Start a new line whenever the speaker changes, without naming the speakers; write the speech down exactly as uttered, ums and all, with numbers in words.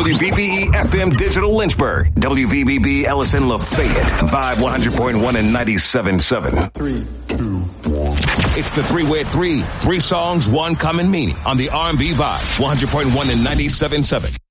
W V B E F M Digital Lynchburg, W V B B Ellison Lafayette, Vibe one hundred point one and ninety-seven point seven.
Three, two, one.
It's the three-way three. Three songs, one common meaning on the R and B Vibe one hundred point one and ninety-seven point seven.